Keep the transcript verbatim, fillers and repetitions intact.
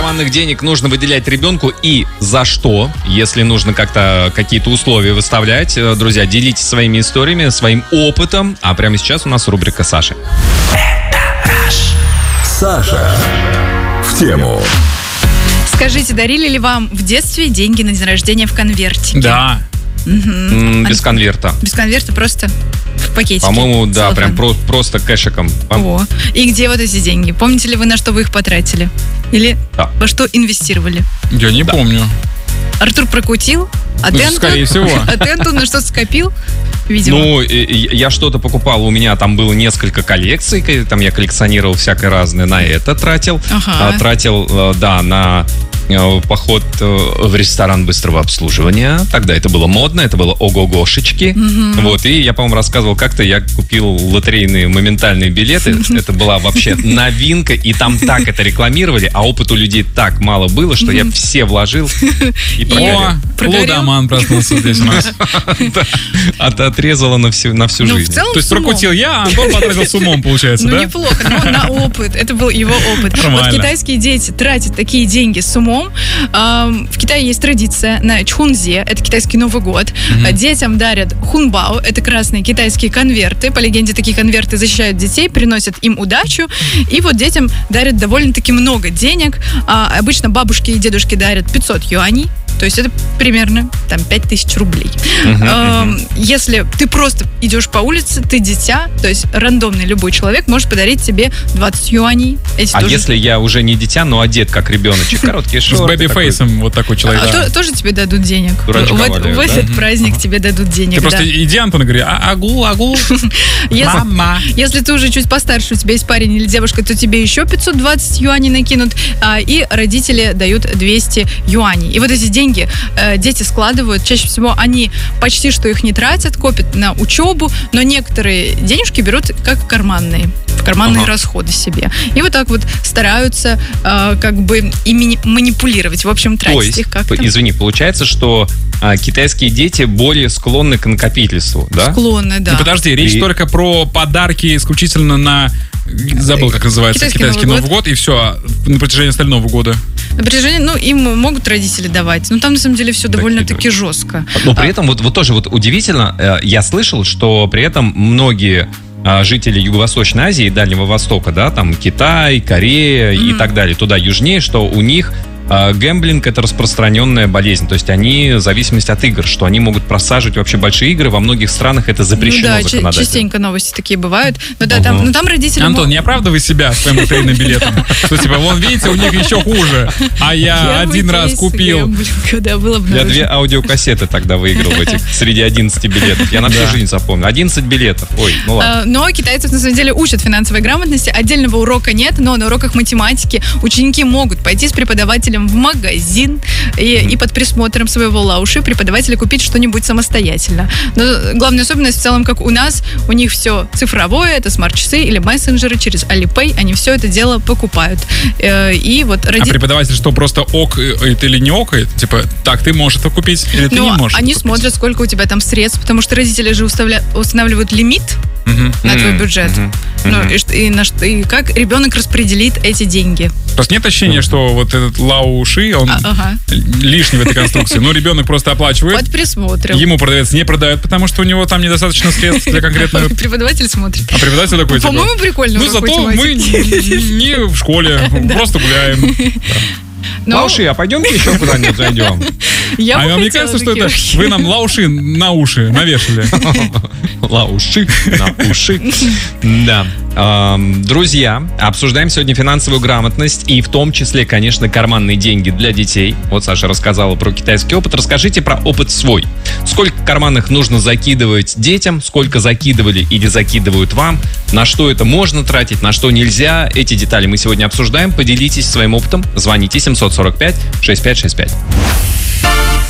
карманных денег нужно выделять ребенку и за что, если нужно как-то какие-то условия выставлять. Друзья, делитесь своими историями, своим опытом. А прямо сейчас у нас рубрика Саши. Саша в тему. Скажите, дарили ли вам в детстве деньги на день рождения в конвертике? Да. Угу. Без конверта. Без конверта, просто в пакетике. По-моему, да, прям про- просто кэшиком. О. И где вот эти деньги? Помните ли вы, на что вы их потратили? Или да. во что инвестировали? Я не да. помню. Артур прокутил, а ну, ты, Антон, скорее всего. А ты, Антон, на что скопил? Видимо. Ну, я что-то покупал, у меня там было несколько коллекций, там я коллекционировал всякое разное, на это тратил. Ага. Тратил, да, на поход в ресторан быстрого обслуживания. Тогда это было модно, это было ого-гошечки. Mm-hmm. Вот, и я, по-моему, рассказывал, как-то я купил лотерейные моментальные билеты. Это была вообще новинка, и там так это рекламировали, а опыт у людей так мало было, что я все вложил и прогорел. О, лудоман проснулся здесь у нас. Отрезало на всю жизнь. То есть прокутил я, а Антон потратил с умом, получается, да? Ну, неплохо, но на опыт. Это был его опыт. Вот китайские дети тратят такие деньги с умом. В Китае есть традиция на Чхунзе, это китайский Новый год. Mm-hmm. Детям дарят хунбао, это красные китайские конверты. По легенде, такие конверты защищают детей, приносят им удачу. И вот детям дарят довольно-таки много денег. А обычно бабушки и дедушки дарят пятьсот юаней. То есть это примерно там пять тысяч рублей. Uh-huh, uh-huh. Если ты просто идешь по улице, ты дитя, то есть рандомный любой человек может подарить тебе двадцать юаней. Эти а тоже... если я уже не дитя, но одет как ребеночек, короткие шорты. С бэби-фейсом вот такой человек. А то, тоже тебе дадут денег. В этот праздник тебе дадут денег. Ты просто иди, Антон, и говори, агу, агу, мама. Если ты уже чуть постарше, у тебя есть парень или девушка, то тебе еще пятьсот двадцать юаней накинут, и родители дают двести юаней. И вот эти деньги э, дети складывают. Чаще всего они почти что их не тратят, копят на учебу, но некоторые денежки берут как карманные, в карманные ага. расходы себе. И вот так вот стараются э, как бы ими манипулировать. В общем, тратить То есть, их как-то. Извини, получается, что а, китайские дети более склонны к накопительству, да? Склонны, да. Ну, подожди, речь И... только про подарки исключительно на... Забыл, как называется, китайский, китайский Новый, Новый год. год, и все, на протяжении остального года. На протяжении, ну, им могут родители давать, но там, на самом деле, все довольно-таки жестко. Но при этом, вот, вот тоже вот удивительно, я слышал, что при этом многие жители Юго-Восточной Азии и Дальнего Востока, да, там Китай, Корея mm-hmm. и так далее, туда южнее, что у них гэмблинг — это распространенная болезнь. То есть они, в зависимости от игр, что они могут просаживать вообще большие игры. Во многих странах это запрещено, ну, да, законодательно. Частенько новости такие бывают. Но да, uh-huh. там, ну, там родители... Антон, могут... не оправдывай себя своим лотерейным билетом. Что типа, вон, видите, у них еще хуже. А я один раз купил. Я две аудиокассеты тогда выиграл в этих, среди одиннадцати билетов. Я на всю жизнь запомнил. одиннадцать билетов. Ой, ну ладно. Но китайцев, на самом деле, учат финансовой грамотности. Отдельного урока нет, но на уроках математики ученики могут пойти с преподавателем в магазин и, mm-hmm. и под присмотром своего лауши преподавателя купить что-нибудь самостоятельно. Но главная особенность в целом, как у нас, у них все цифровое, это смарт-часы или мессенджеры через Alipay, они все это дело покупают. И вот ради... А преподаватель что, просто окает или не окает? Типа, так, ты можешь это купить или ты ну, не можешь? Они смотрят, сколько у тебя там средств, потому что родители же уставля... устанавливают лимит uh-huh. на твой бюджет. Uh-huh. Ну, uh-huh. и, и, на, и как ребенок распределит эти деньги. Просто нет ощущения, что вот этот лауши, он а, ага. лишний в этой конструкции. Ну, ребенок просто оплачивает. Под присмотром. Ему продавец не продает, потому что у него там недостаточно средств для конкретного... Преподаватель смотрит. А преподаватель такой, типа... По-моему, прикольно. Ну, зато мы не в школе, просто гуляем. Но... Лауши, а пойдемте еще куда-нибудь зайдем. Я а мне кажется, что это вы нам лауши на уши навешали. Лауши на уши. Да. Друзья, обсуждаем сегодня финансовую грамотность и в том числе, конечно, карманные деньги для детей. Вот Саша рассказала про китайский опыт. Расскажите про опыт свой. Сколько карманных нужно закидывать детям, сколько закидывали или закидывают вам, на что это можно тратить, на что нельзя. Эти детали мы сегодня обсуждаем. Поделитесь своим опытом. Звоните семь сорок пять шестьдесят пять шестьдесят пять.